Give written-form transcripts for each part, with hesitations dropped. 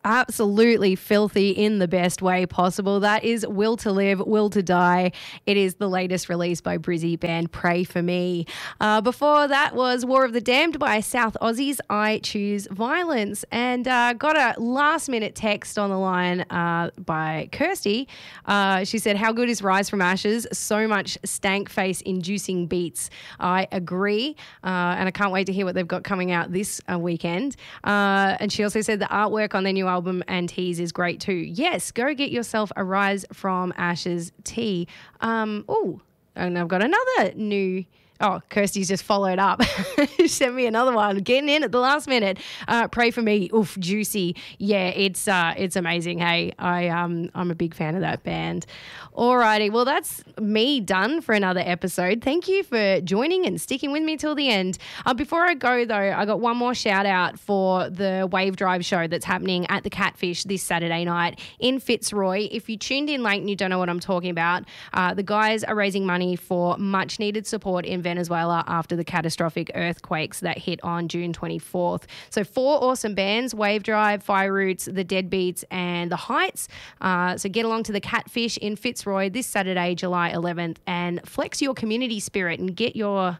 Absolutely filthy in the best way possible. That is Will to Live, Will to Die. It is the latest release by Brizzy band Pray For Me. Before that was War of the Damned by South Aussies, I Choose Violence. And got a last minute text on the line by Kirsty. She said, how good is Rise from Ashes? So much stank face inducing beats. I agree. And I can't wait to hear what they've got coming out this weekend. And she also said the artwork on their new album and teas is great too. Yes, go get yourself a Rise from Ashes tee. And I've got another new. Oh, Kirsty's just followed up. Sent me another one. Getting in at the last minute. Pray For Me. Oof, juicy. Yeah, it's amazing. Hey, I'm a big fan of that band. Alrighty, well that's me done for another episode. Thank you for joining and sticking with me till the end. Before I go though, I got one more shout out for the Wave Drive show that's happening at the Catfish this Saturday night in Fitzroy. If you tuned in late and you don't know what I'm talking about, the guys are raising money for much needed support in Venezuela after the catastrophic earthquakes that hit on June 24th. So 4 awesome bands, Wave Drive, Fire Roots, The Deadbeats and The Heights. So get along to the Catfish in Fitzroy this Saturday, July 11th and flex your community spirit and get your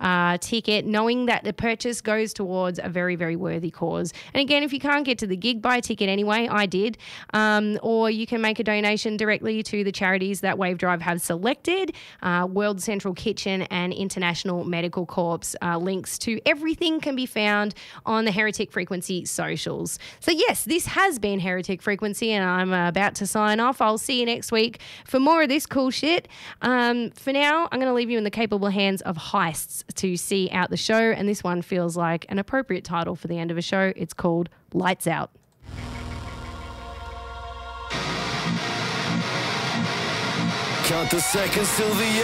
ticket knowing that the purchase goes towards a very, very worthy cause. And again, if you can't get to the gig, buy a ticket anyway. I did. Or you can make a donation directly to the charities that Wave Drive have selected, World Central Kitchen and International Medical Corps. Links to everything can be found on the Heretic Frequency socials. So yes, this has been Heretic Frequency and I'm about to sign off. I'll see you next week for more of this cool shit. For now, I'm going to leave you in the capable hands of Heists to see out the show. And this one feels like an appropriate title for the end of a show. It's called Lights Out. Count the seconds till the